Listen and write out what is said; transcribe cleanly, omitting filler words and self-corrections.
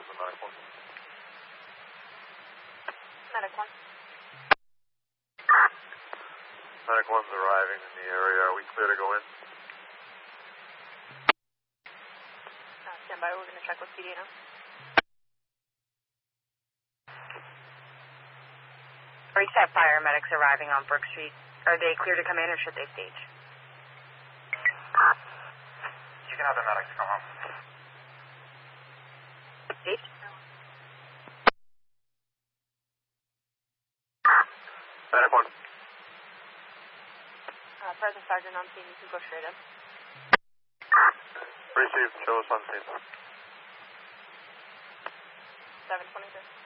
Charles and Medic 1. Medic 1. Medic 1's arriving in the area. Are we clear to go in? Stand by. We're going to check with PD now. Reset paramedics arriving on Brook Street. Are they clear to come in or should they stage? You can have the medics come home. Stage? Medic 1. Present Sergeant on scene. You can go straight in. Received. Show us on scene. 723.